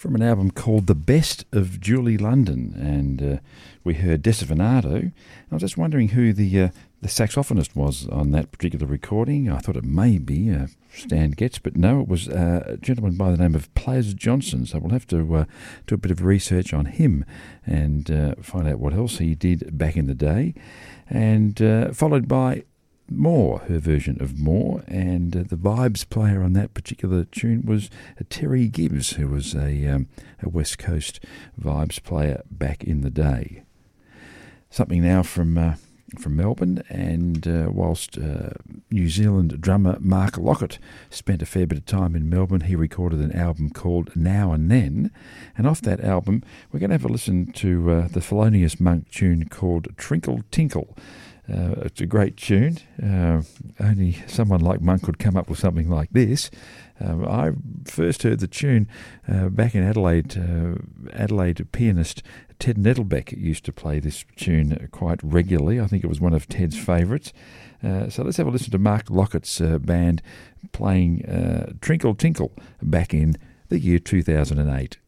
from an album called The Best of Julie London, and we heard Desafinado. I was just wondering who the saxophonist was on that particular recording. I thought it may be Stan Getz, but no, it was a gentleman by the name of Plas Johnson, so we'll have to do a bit of research on him and find out what else he did back in the day, and followed by More, her version of More, and the vibes player on that particular tune was Terry Gibbs, who was a West Coast vibes player back in the day. Something now from Melbourne, and whilst New Zealand drummer Mark Lockett spent a fair bit of time in Melbourne, he recorded an album called Now and Then, and off that album we're going to have a listen to the Thelonious Monk tune called Trinkle Tinkle. It's a great tune. Only someone like Monk could come up with something like this. I first heard the tune back in Adelaide. Adelaide pianist Ted Nettlebeck used to play this tune quite regularly. I think it was one of Ted's favourites. So let's have a listen to Mark Lockett's band playing Trinkle Tinkle back in the year 2008.